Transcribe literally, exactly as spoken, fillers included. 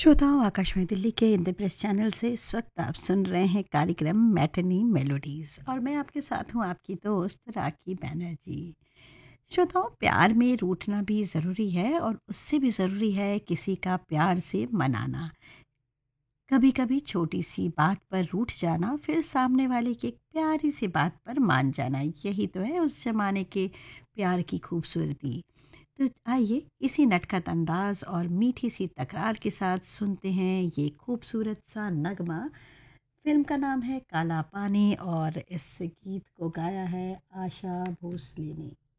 श्रोताओं, आकाशवाणी दिल्ली के इंद्रप्रस्थ चैनल से इस वक्त आप सुन रहे हैं कार्यक्रम मैटनी मेलोडीज और मैं आपके साथ हूँ, आपकी दोस्त राखी बैनर्जी। श्रोताओं, प्यार में रूठना भी ज़रूरी है और उससे भी ज़रूरी है किसी का प्यार से मनाना। कभी कभी छोटी सी बात पर रूठ जाना, फिर सामने वाले की एक प्यारी सी बात पर मान जाना, यही तो है उस जमाने के प्यार की खूबसूरती। तो आइए इसी नटखट अंदाज और मीठी सी तकरार के साथ सुनते हैं ये खूबसूरत सा नगमा। फिल्म का नाम है काला पानी और इस गीत को गाया है आशा भोसले ने।